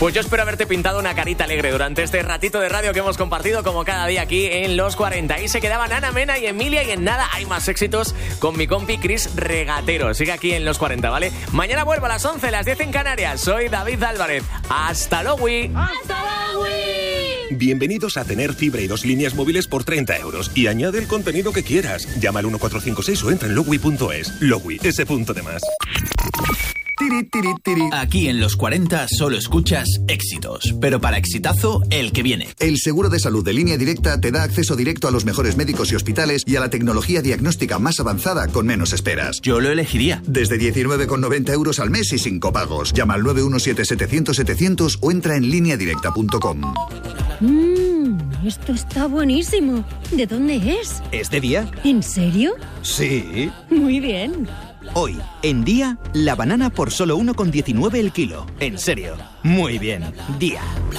Pues yo espero haberte pintado una carita alegre durante este ratito de radio que hemos compartido como cada día aquí en Los 40. Ahí se quedaban Ana Mena y Emilia, y en nada hay más éxitos con mi compi Chris Regatero. Sigue aquí en Los 40, ¿vale? Mañana vuelvo a las 11, las 10 en Canarias. Soy David Álvarez. ¡Hasta luego! ¡Hasta luego! Bienvenidos a tener fibra y 2 líneas móviles por 30 euros. Y añade el contenido que quieras. Llama al 1456 o entra en logui.es. Logui, ese punto de más. Aquí en Los 40 solo escuchas éxitos, pero para exitazo, el que viene. El seguro de salud de Línea Directa te da acceso directo a los mejores médicos y hospitales y a la tecnología diagnóstica más avanzada con menos esperas. Yo lo elegiría. Desde 19,90 euros al mes y sin copagos. Llama al 917-700-700 o entra en lineadirecta.com. Esto está buenísimo. ¿De dónde es? ¿Es de Día? ¿En serio? Sí. Muy bien. Hoy, en Día, la banana por solo 1,19 el kilo. En serio, muy bien. Día.